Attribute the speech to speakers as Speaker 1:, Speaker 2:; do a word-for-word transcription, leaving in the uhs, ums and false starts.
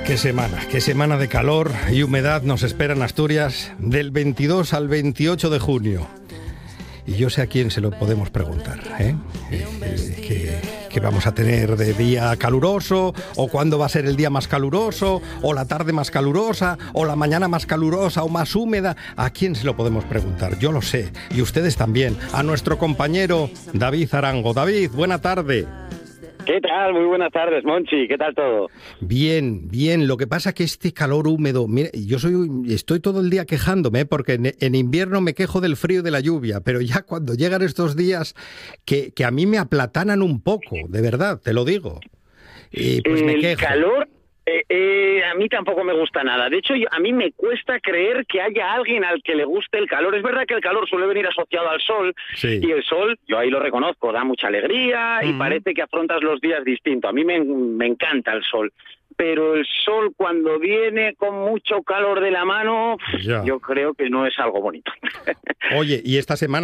Speaker 1: Qué semana, qué semana de calor y humedad nos espera en Asturias del veintidós al veintiocho de junio. Y yo sé a quién se lo podemos preguntar, ¿eh? eh, eh ¿qué, ¿Qué vamos a tener de día caluroso? ¿O cuándo va a ser el día más caluroso? ¿O la tarde más calurosa? ¿O la mañana más calurosa o más húmeda? ¿A quién se lo podemos preguntar? Yo lo sé, y ustedes también. A nuestro compañero David Arango. David, buena tarde.
Speaker 2: ¿Qué tal? Muy buenas tardes, Monchi. ¿Qué tal todo?
Speaker 1: Bien, bien. Lo que pasa es que este calor húmedo... Mira, yo soy, estoy todo el día quejándome, ¿eh? Porque en, en invierno me quejo del frío y de la lluvia, pero ya cuando llegan estos días que, que a mí me aplatanan un poco, de verdad, te lo digo. Y pues
Speaker 2: el
Speaker 1: me quejo.
Speaker 2: calor... Eh, eh, a mí tampoco me gusta nada. De hecho, yo, a mí me cuesta creer que haya alguien al que le guste el calor. Es verdad que el calor suele venir asociado al sol,
Speaker 1: sí.
Speaker 2: Y el sol, yo ahí lo reconozco, da mucha alegría y mm. parece que afrontas los días distinto. A mí me, me encanta el sol. Pero el sol cuando viene con mucho calor de la mano, ya. Yo creo que no es algo bonito.
Speaker 1: Oye, y esta semana